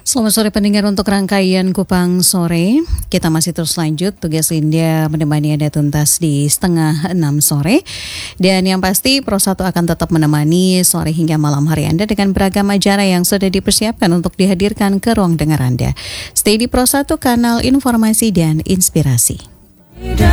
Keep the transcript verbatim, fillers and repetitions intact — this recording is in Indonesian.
Selamat sore pendengar, untuk rangkaian Kupang Sore. Kita masih terus lanjut, tugas Linda menemani Anda tuntas di setengah enam sore. Dan yang pasti Pro satu akan tetap menemani sore hingga malam hari Anda dengan beragam acara yang sudah dipersiapkan untuk dihadirkan ke ruang dengar Anda. Stay di Pro satu, kanal informasi dan inspirasi.